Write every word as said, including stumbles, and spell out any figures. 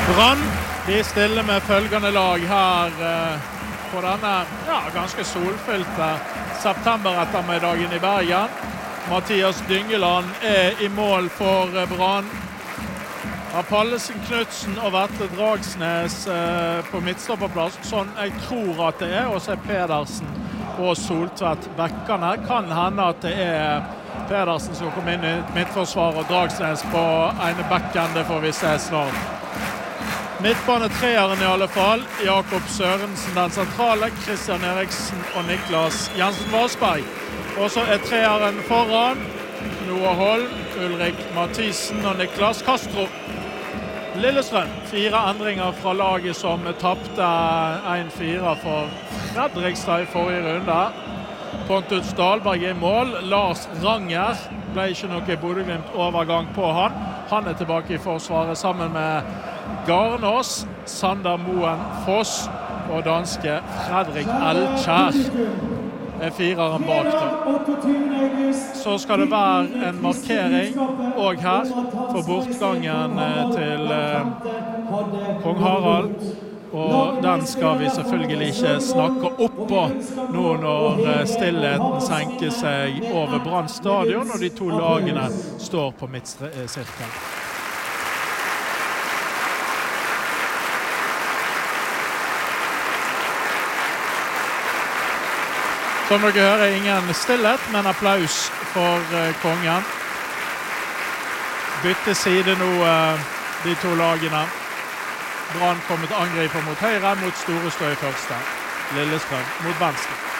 Brann, de stiller med følgende lag her eh, på denne ja, ganske solfylte september-ettermiddagen i Bergen. Mathias Dyngeland er i mål for eh, Brann. Pallesen Knudsen og Vetle Dragsnes eh, på midtstopperplass, sånn jeg tror at det er. Og så er Pedersen og Soltvedt bekkene. Kan hende at det er Pedersen som kommer inn i midtforsvar og Dragsnes på ene bekken, det får vi se snart. Midtbanetreeren i alle fall, Jakob Sørensen den sentrale, Christian Eriksen og Niklas Jensen Varsberg. Og så er treeren foran, Noah Holm, Ulrik Mathisen og Niklas Castro. Lillestrøm, fire endringer fra laget som tappte en fire for Fredrikstad i forrige runde. Pontus Dahlberg i mål, Lars Ranger ble ikke noe Bodø-Glimt overgang på han. Han er tilbake i forsvaret sammen med Garnås, Sander Moen Foss og danske Fredrik Elkjær er fireren bak da. Så skal det være en markering og her for bortgangen til eh, Kong Harald. Og den skal vi selvfølgelig ikke snakke opp på nå når stillheten senker seg over Brann stadion og de to lagene står på midtsirkelen. Som dere hører, ingen stillhet, men applaus for uh, kongen. Bytte side nå, uh, de to lagene. Brann kommer til angriper mot høyre, mot Storestø i første. Lillestrøm mot venstre.